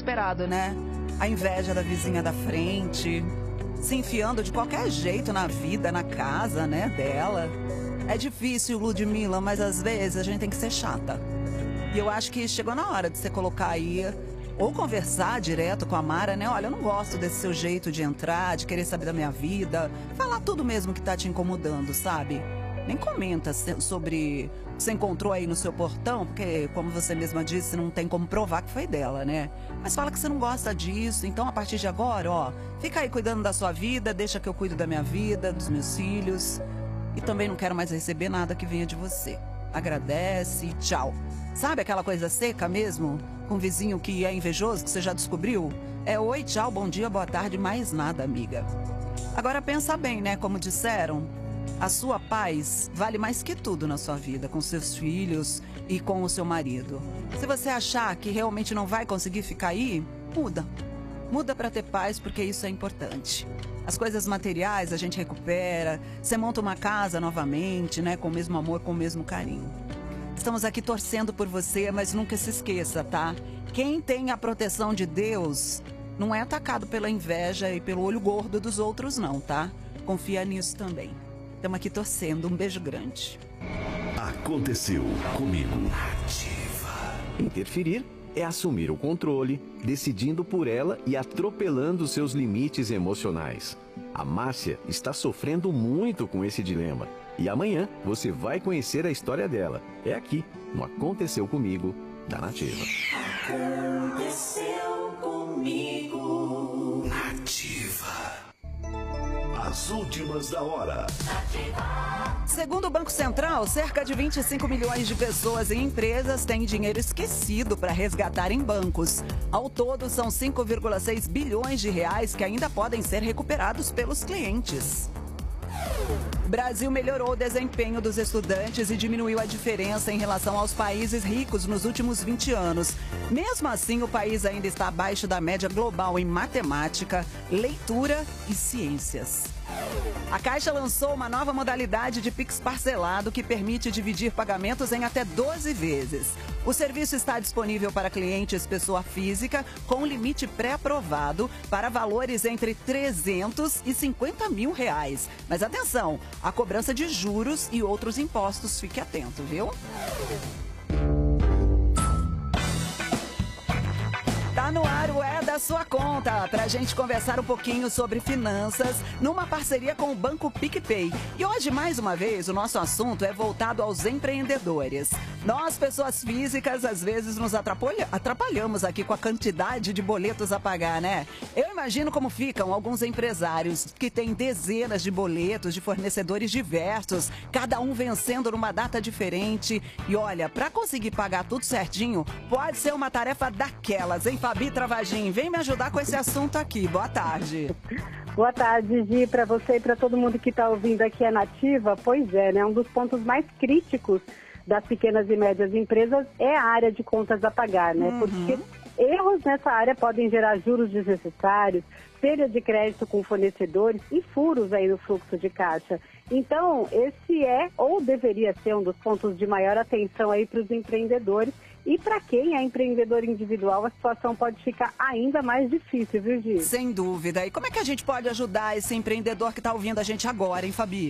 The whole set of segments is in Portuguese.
desesperado, né? A inveja da vizinha da frente, se enfiando de qualquer jeito na vida, na casa, né, dela. É difícil, Ludmila, mas às vezes a gente tem que ser chata. E eu acho que chegou na hora de você colocar aí, ou conversar direto com a Mara, né? Olha, eu não gosto desse seu jeito de entrar, de querer saber da minha vida. Falar tudo mesmo que tá te incomodando, sabe? Nem comenta sobre o que você encontrou aí no seu portão, porque, como você mesma disse, não tem como provar que foi dela, né? Mas fala que você não gosta disso, então a partir de agora, ó, fica aí cuidando da sua vida, deixa que eu cuido da minha vida, dos meus filhos. E também não quero mais receber nada que venha de você. Agradece e tchau. Sabe aquela coisa seca mesmo? Com um vizinho que é invejoso, que você já descobriu? É oi, tchau, bom dia, boa tarde, mais nada, amiga. Agora pensa bem, né? Como disseram, a sua paz vale mais que tudo na sua vida, com seus filhos e com o seu marido. Se você achar que realmente não vai conseguir ficar aí, muda. Muda para ter paz, porque isso é importante. As coisas materiais a gente recupera, você monta uma casa novamente, né? Com o mesmo amor, com o mesmo carinho. Estamos aqui torcendo por você, mas nunca se esqueça, tá? Quem tem a proteção de Deus não é atacado pela inveja e pelo olho gordo dos outros, não, tá? Confia nisso também. Estamos aqui torcendo. Um beijo grande. Aconteceu comigo. Interferir é assumir o controle, decidindo por ela e atropelando seus limites emocionais. A Márcia está sofrendo muito com esse dilema. E amanhã você vai conhecer a história dela. É aqui, no Aconteceu Comigo, da Nativa. Aconteceu comigo. Nativa. As últimas da hora. Segundo o Banco Central, cerca de 25 milhões de pessoas e empresas têm dinheiro esquecido para resgatar em bancos. Ao todo, são 5,6 bilhões de reais que ainda podem ser recuperados pelos clientes. O Brasil melhorou o desempenho dos estudantes e diminuiu a diferença em relação aos países ricos nos últimos 20 anos. Mesmo assim, o país ainda está abaixo da média global em matemática, leitura e ciências. A Caixa lançou uma nova modalidade de Pix parcelado que permite dividir pagamentos em até 12 vezes. O serviço está disponível para clientes pessoa física com limite pré-aprovado para valores entre 300 e 50 mil reais. Mas atenção, a cobrança de juros e outros impostos, fique atento, viu? Tá no ar o É da Sua Conta, pra gente conversar um pouquinho sobre finanças numa parceria com o Banco PicPay. E hoje, mais uma vez, o nosso assunto é voltado aos empreendedores. Nós, pessoas físicas, às vezes nos atrapalhamos aqui com a quantidade de boletos a pagar, né? Eu imagino como ficam alguns empresários que têm dezenas de boletos de fornecedores diversos, cada um vencendo numa data diferente. E olha, pra conseguir pagar tudo certinho, pode ser uma tarefa daquelas, hein, Fabi Travagin? Vem me ajudar com esse assunto aqui. Boa tarde. Boa tarde, Gi, para você e para todo mundo que está ouvindo aqui a Nativa. Pois é, né? Um dos pontos mais críticos das pequenas e médias empresas é a área de contas a pagar, né? Porque erros nessa área podem gerar juros desnecessários, perda de crédito com fornecedores e furos aí no fluxo de caixa. Então, esse é ou deveria ser um dos pontos de maior atenção aí para os empreendedores. E para quem é empreendedor individual, a situação pode ficar ainda mais difícil, viu, Gi? Sem dúvida. E como é que a gente pode ajudar esse empreendedor que está ouvindo a gente agora, hein, Fabi?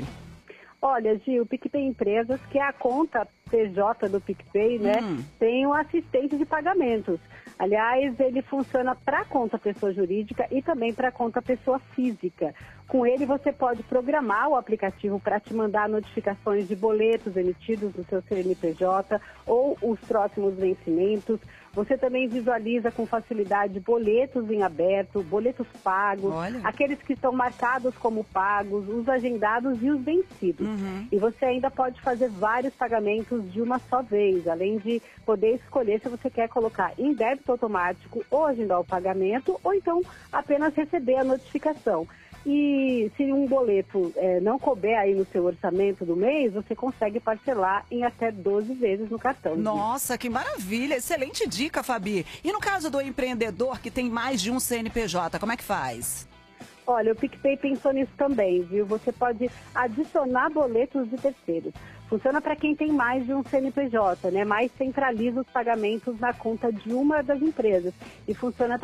Olha, Gi, o PicPay Empresas, que é a conta PJ do PicPay, né, tem um assistente de pagamentos. Aliás, ele funciona para a conta pessoa jurídica e também para a conta pessoa física. Com ele, você pode programar o aplicativo para te mandar notificações de boletos emitidos no seu CNPJ ou os próximos vencimentos. Você também visualiza com facilidade boletos em aberto, boletos pagos, aqueles que estão marcados como pagos, os agendados e os vencidos. E você ainda pode fazer vários pagamentos de uma só vez, além de poder escolher se você quer colocar em débito automático ou agendar o pagamento, ou então apenas receber a notificação. E se um boleto não couber aí no seu orçamento do mês, você consegue parcelar em até 12 vezes no cartão. Nossa, que maravilha! Excelente dica, Fabi. E no caso do empreendedor que tem mais de um CNPJ, como é que faz? Olha, o PicPay pensou nisso também, viu? Você pode adicionar boletos de terceiros. Funciona para quem tem mais de um CNPJ, né? Mas centraliza os pagamentos na conta de uma das empresas. E funciona